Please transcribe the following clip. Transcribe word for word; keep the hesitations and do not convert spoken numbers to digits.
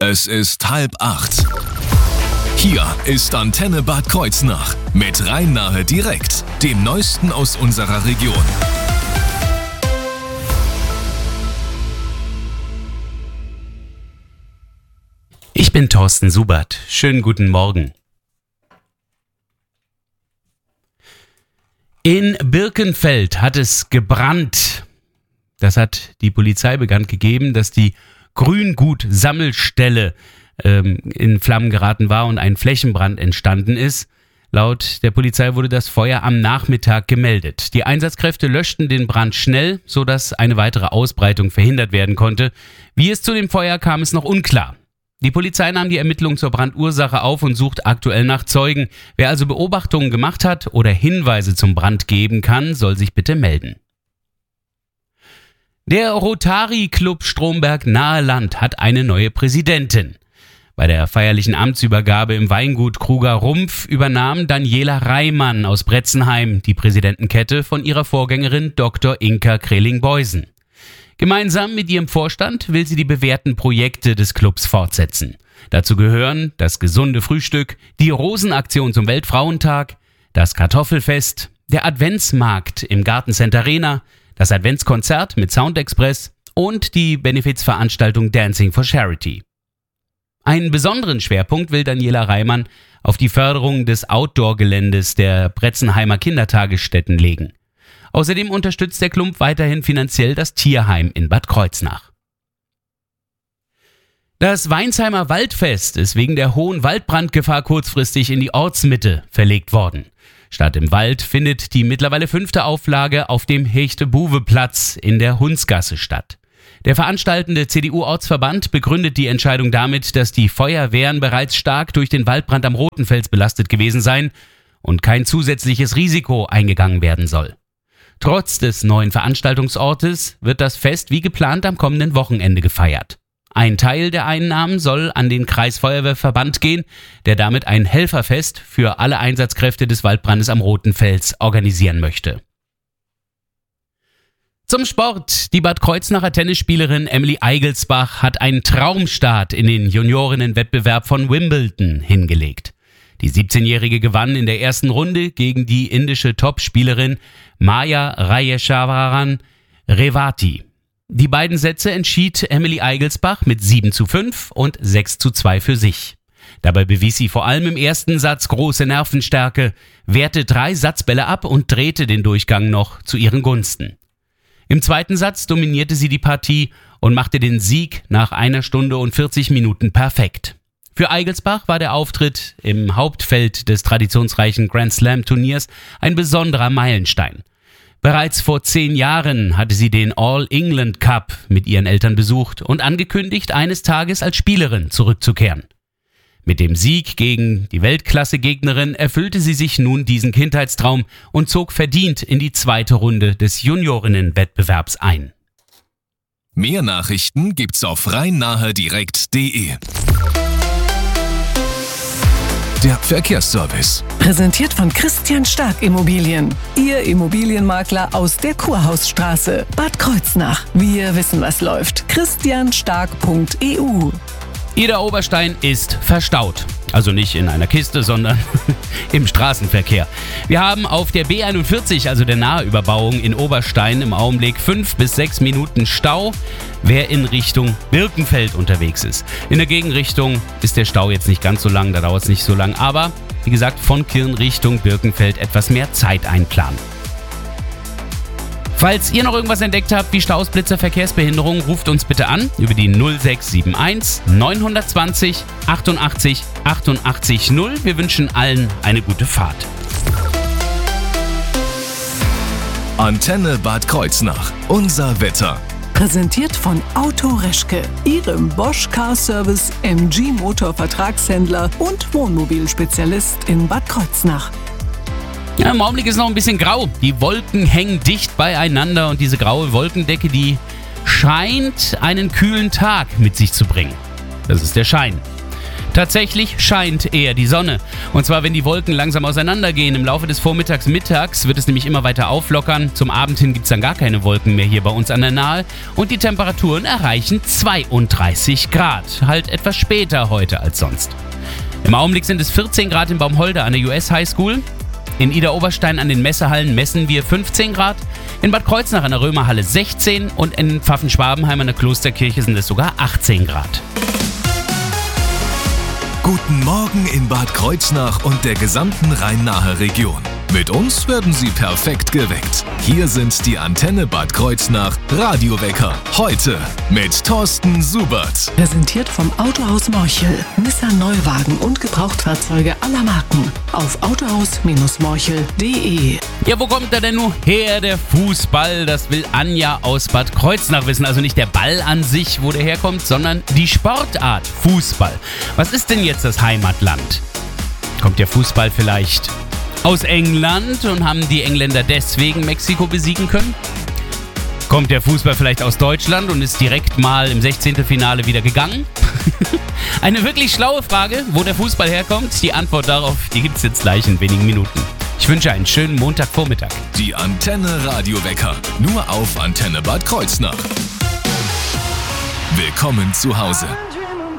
Es ist halb acht. Hier ist Antenne Bad Kreuznach mit Rhein-Nahe direkt, dem Neuesten aus unserer Region. Ich bin Thorsten Subert. Schönen guten Morgen. In Birkenfeld hat es gebrannt. Das hat die Polizei bekannt gegeben, dass die Grüngut-Sammelstelle ähm, in Flammen geraten war und ein Flächenbrand entstanden ist. Laut der Polizei wurde das Feuer am Nachmittag gemeldet. Die Einsatzkräfte löschten den Brand schnell, sodass eine weitere Ausbreitung verhindert werden konnte. Wie es zu dem Feuer kam, ist noch unklar. Die Polizei nahm die Ermittlungen zur Brandursache auf und sucht aktuell nach Zeugen. Wer also Beobachtungen gemacht hat oder Hinweise zum Brand geben kann, soll sich bitte melden. Der Rotary Club Stromberg-Nahe Land hat eine neue Präsidentin. Bei der feierlichen Amtsübergabe im Weingut Kruger Rumpf übernahm Daniela Reimann aus Bretzenheim die Präsidentenkette von ihrer Vorgängerin Doktor Inka Kreling-Beusen. Gemeinsam mit ihrem Vorstand will sie die bewährten Projekte des Clubs fortsetzen. Dazu gehören das gesunde Frühstück, die Rosenaktion zum Weltfrauentag, das Kartoffelfest, der Adventsmarkt im Gartencenter Rehna, das Adventskonzert mit Soundexpress und die Benefizveranstaltung Dancing for Charity. Einen besonderen Schwerpunkt will Daniela Reimann auf die Förderung des Outdoor-Geländes der Bretzenheimer Kindertagesstätten legen. Außerdem unterstützt der Club weiterhin finanziell das Tierheim in Bad Kreuznach. Das Weinsheimer Waldfest ist wegen der hohen Waldbrandgefahr kurzfristig in die Ortsmitte verlegt worden. Statt im Wald findet die mittlerweile fünfte Auflage auf dem Hechte-Buwe-Platz in der Hundsgasse statt. Der veranstaltende C D U-Ortsverband begründet die Entscheidung damit, dass die Feuerwehren bereits stark durch den Waldbrand am Rotenfels belastet gewesen seien und kein zusätzliches Risiko eingegangen werden soll. Trotz des neuen Veranstaltungsortes wird das Fest wie geplant am kommenden Wochenende gefeiert. Ein Teil der Einnahmen soll an den Kreisfeuerwehrverband gehen, der damit ein Helferfest für alle Einsatzkräfte des Waldbrandes am Rotenfels organisieren möchte. Zum Sport. Die Bad Kreuznacher Tennisspielerin Emily Eigelsbach hat einen Traumstart in den Juniorinnenwettbewerb von Wimbledon hingelegt. Die siebzehnjährige gewann in der ersten Runde gegen die indische Topspielerin Maya Rayeshwaran Revati. Die beiden Sätze entschied Emily Eigelsbach mit sieben zu fünf und sechs zu zwei für sich. Dabei bewies sie vor allem im ersten Satz große Nervenstärke, wehrte drei Satzbälle ab und drehte den Durchgang noch zu ihren Gunsten. Im zweiten Satz dominierte sie die Partie und machte den Sieg nach einer Stunde und vierzig Minuten perfekt. Für Eigelsbach war der Auftritt im Hauptfeld des traditionsreichen Grand Slam Turniers ein besonderer Meilenstein. Bereits vor zehn Jahren hatte sie den All England Cup mit ihren Eltern besucht und angekündigt, eines Tages als Spielerin zurückzukehren. Mit dem Sieg gegen die Weltklasse-Gegnerin erfüllte sie sich nun diesen Kindheitstraum und zog verdient in die zweite Runde des Juniorinnenwettbewerbs ein. Mehr Nachrichten gibt's auf rhein-nahe direkt punkt de. Der Verkehrsservice. Präsentiert von Christian Stark Immobilien. Ihr Immobilienmakler aus der Kurhausstraße, Bad Kreuznach. Wir wissen, was läuft. christian stark punkt e u. Ida Oberstein ist verstaut. Also nicht in einer Kiste, sondern im Straßenverkehr. Wir haben auf der B einundvierzig, also der Nahüberbauung in Oberstein, im Augenblick fünf bis sechs Minuten Stau, wer in Richtung Birkenfeld unterwegs ist. In der Gegenrichtung ist der Stau jetzt nicht ganz so lang, da dauert es nicht so lang, aber wie gesagt, von Kirn Richtung Birkenfeld etwas mehr Zeit einplanen. Falls ihr noch irgendwas entdeckt habt wie Staus, Blitzer, Verkehrsbehinderung, ruft uns bitte an über die null sechs sieben eins neun zwei null achtundachtzig achtundachtzig null. Wir wünschen allen eine gute Fahrt. Antenne Bad Kreuznach. Unser Wetter. Präsentiert von Auto Reschke, Ihrem Bosch Car Service M G Motor Vertragshändler und Wohnmobilspezialist in Bad Kreuznach. Ja, im Augenblick ist noch ein bisschen grau. Die Wolken hängen dicht beieinander und diese graue Wolkendecke, die scheint einen kühlen Tag mit sich zu bringen. Das ist der Schein. Tatsächlich scheint eher die Sonne. Und zwar, wenn die Wolken langsam auseinandergehen. Im Laufe des Vormittags, mittags wird es nämlich immer weiter auflockern. Zum Abend hin gibt es dann gar keine Wolken mehr hier bei uns an der Nahe. Und die Temperaturen erreichen zweiunddreißig Grad. Halt etwas später heute als sonst. Im Augenblick sind es vierzehn Grad in Baumholder an der U S High School. In Idar-Oberstein an den Messehallen messen wir fünfzehn Grad. In Bad Kreuznach an der Römerhalle sechzehn. Und in Pfaffenschwabenheim an der Klosterkirche sind es sogar achtzehn Grad. Guten Morgen in Bad Kreuznach und der gesamten Rhein-Nahe Region. Mit uns werden Sie perfekt geweckt. Hier sind die Antenne Bad Kreuznach Radiowecker. Heute mit Thorsten Subert. Präsentiert vom Autohaus Morchel. Nissan Neuwagen und Gebrauchtfahrzeuge aller Marken. Auf autohaus Morchel punkt de. Ja, wo kommt da denn nur her, der Fußball? Das will Anja aus Bad Kreuznach wissen. Also nicht der Ball an sich, wo der herkommt, sondern die Sportart Fußball. Was ist denn jetzt das Heimatland? Kommt der Fußball vielleicht aus England und haben die Engländer deswegen Mexiko besiegen können? Kommt der Fußball vielleicht aus Deutschland und ist direkt mal im Sechzehntelfinale wieder gegangen? Eine wirklich schlaue Frage, wo der Fußball herkommt. Die Antwort darauf, die gibt es jetzt gleich in wenigen Minuten. Ich wünsche einen schönen Montagvormittag. Die Antenne Radiowecker, nur auf Antenne Bad Kreuznach. Willkommen zu Hause.